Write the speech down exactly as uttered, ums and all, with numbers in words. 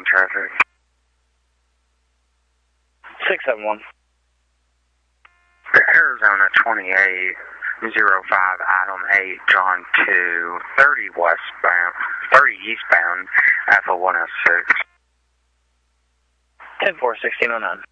traffic. six seven one. Arizona twenty-eight zero five, item eight, John two, thirty westbound, thirty eastbound, Alpha one oh six. ten four, sixteen oh nine.